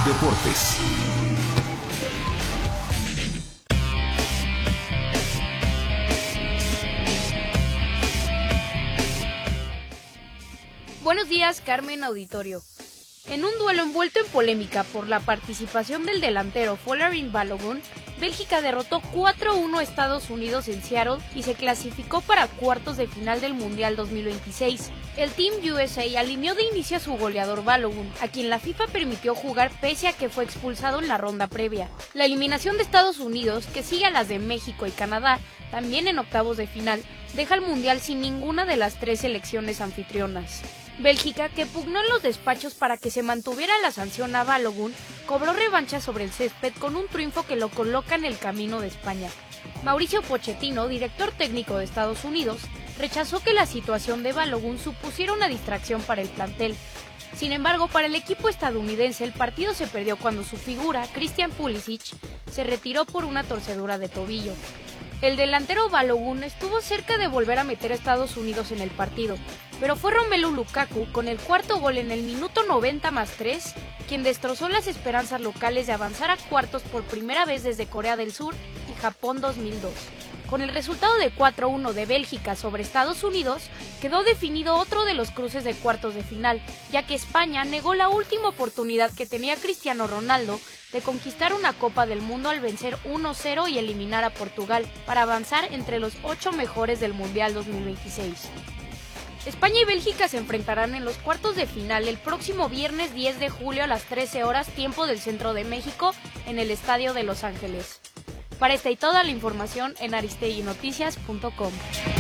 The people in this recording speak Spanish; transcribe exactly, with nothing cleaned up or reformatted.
Deportes. Buenos días, Carmen Auditorio. En un duelo envuelto en polémica por la participación del delantero Folarin Balogun, Bélgica derrotó cuatro a uno a Estados Unidos en Seattle y se clasificó para cuartos de final del Mundial dos mil veintiséis. El Team U S A alineó de inicio a su goleador Balogun, a quien la FIFA permitió jugar pese a que fue expulsado en la ronda previa. La eliminación de Estados Unidos, que sigue a las de México y Canadá, también en octavos de final, deja al Mundial sin ninguna de las tres selecciones anfitrionas. Bélgica, que pugnó en los despachos para que se mantuviera la sanción a Balogun, cobró revancha sobre el césped con un triunfo que lo coloca en el camino de España. Mauricio Pochettino, director técnico de Estados Unidos, rechazó que la situación de Balogun supusiera una distracción para el plantel. Sin embargo, para el equipo estadounidense el partido se perdió cuando su figura, Christian Pulisic, se retiró por una torcedura de tobillo. El delantero Balogun estuvo cerca de volver a meter a Estados Unidos en el partido, pero fue Romelu Lukaku, con el cuarto gol en el minuto noventa más tres, quien destrozó las esperanzas locales de avanzar a cuartos por primera vez desde Corea del Sur y Japón dos mil dos. Con el resultado de cuatro a uno de Bélgica sobre Estados Unidos, quedó definido otro de los cruces de cuartos de final, ya que España negó la última oportunidad que tenía Cristiano Ronaldo de conquistar una Copa del Mundo al vencer uno a cero y eliminar a Portugal para avanzar entre los ocho mejores del Mundial dos mil veintiséis. España y Bélgica se enfrentarán en los cuartos de final el próximo viernes diez de julio a las trece horas, tiempo del centro de México, en el Estadio de Los Ángeles. Para esta y toda la información en aristegui noticias punto com.